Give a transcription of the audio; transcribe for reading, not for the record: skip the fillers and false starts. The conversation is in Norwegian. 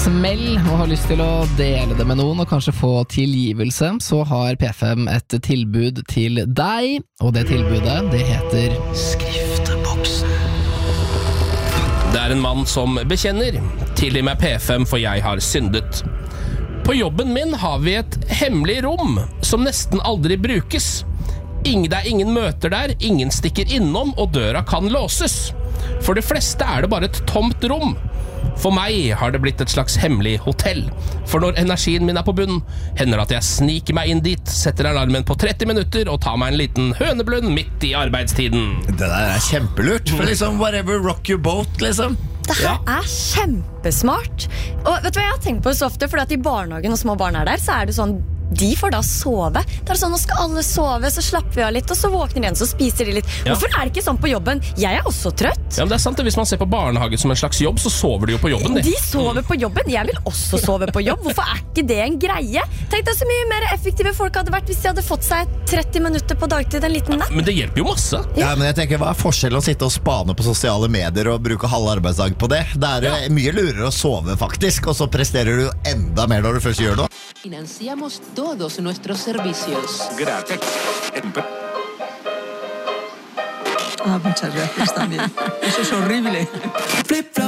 smell og har lyst til å dele det med noen og kanskje få tilgivelse, så har P5 et tilbud til deg, og det tilbudet, det heter Skrifteboksen. Det er en mann som bekjenner. Tilgi meg P5, for jeg har syndet. På jobben min har vi et hemmelig rom som nesten aldri brukes. Det er ingen møter der, ingen stikker innom, og døra kan låses. For de fleste er det bare et tomt rom. For meg har det blitt et slags hemmelig hotell. For når energien min er på bunn, hender at jeg sniker meg inn dit, setter alarmen på 30 minutter og tar meg en liten høneblund midt i arbeidstiden. Det der er kjempelurt. For liksom, whatever rock your boat, liksom. Det her er kjempesmart. Og vet du hva jeg har tenkt på så ofte? Fordi at i barnehagen og små barn er der, så er det sånn, de får da sove. Det er sånn, nå skal alle sove, så slapper vi av litt, og så våkner de igjen, så spiser de litt. Hvorfor er det ikke sånn på jobben? Jeg er også trøtt. Ja, men det er sant, hvis man ser på barnehage som en slags jobb, så sover de jo på jobben. De sover på jobben, jeg vil også sove på jobb. Hvorfor er ikke det en greie? Tenk deg så mye mer effektive folk hadde vært hvis de hadde fått seg 30 minutter på dagtid, en liten natt. Men det hjelper jo masse. Ja, men jeg tenker, hva er forskjellen å sitte og spane på sosiale medier og bruke halv arbeidsdag på det? Det er mye lurere å sove faktisk, og så presterer du jo enda mer når du først gjør det. Financiamos todos nuestros servicios. Gracias. Muchas gracias también. Eso es horrible.